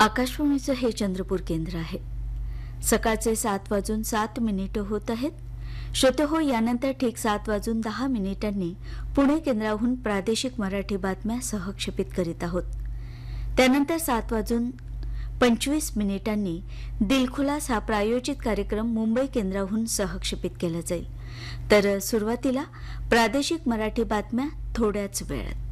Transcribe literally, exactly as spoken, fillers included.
आकाशवाणीचं हे चंद्रपूर केंद्र आहे. सकाळचे सात वाजून सात मिनिटं होत आहेत. श्रोते हो, यानंतर ठीक सात वाजून दहा मिनिटांनी पुणे केंद्राहून प्रादेशिक मराठी बातम्या सहक्षेपित करीत आहोत. त्यानंतर सात वाजून पंचवीस मिनिटांनी दिलखुलास हा प्रायोजित कार्यक्रम मुंबई केंद्राहून सहक्षेपित केला जाईल. तर सुरुवातीला प्रादेशिक मराठी बातम्या थोड्याच वेळात.